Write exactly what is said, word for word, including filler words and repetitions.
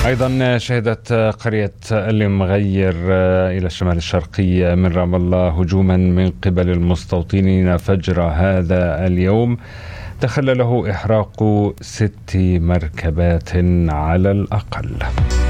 أيضا شهدت قرية المغير إلى الشمال الشرقي من رام الله هجوما من قبل المستوطنين فجر هذا اليوم تخلله إحراق ست مركبات على الأقل.